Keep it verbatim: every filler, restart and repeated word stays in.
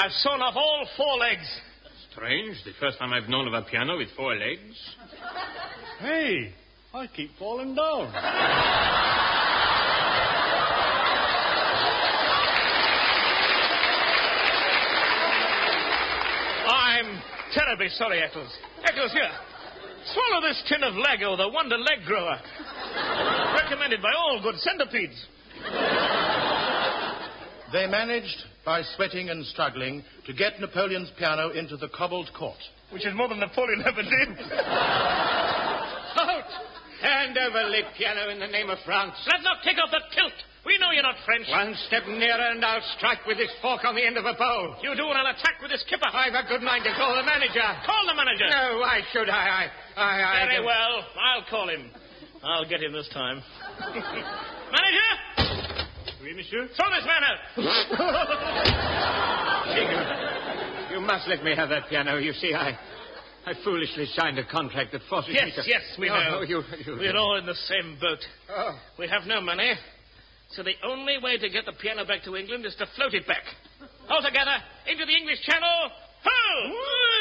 I've sawn off all four legs. Strange. The first time I've known of a piano with four legs. Hey, I keep falling down. I'm terribly sorry, Eccles. Eccles, here. Swallow this tin of Lego, the Wonder Leg Grower. Recommended by all good centipedes. They managed, by sweating and struggling, to get Napoleon's piano into the cobbled court. Which is more than Napoleon ever did. Halt! Hand over the piano in the name of France. Let not take off that kilt. We know you're not French. One step nearer and I'll strike with this fork on the end of a bowl. You do and I'll attack with this kipper. I've a good mind to call the manager. Call the manager. No, why should I? I, I, I Very don't... well. I'll call him. I'll get him this time. Manager! Oui, monsieur? Throw this man out. You must let me have that piano. You see, I... I foolishly signed a contract that forces Yes, me to... yes, we no, know. No, you, you... We're all in the same boat. Oh. We have no money, so the only way to get the piano back to England is to float it back. All together, into the English Channel. Ho!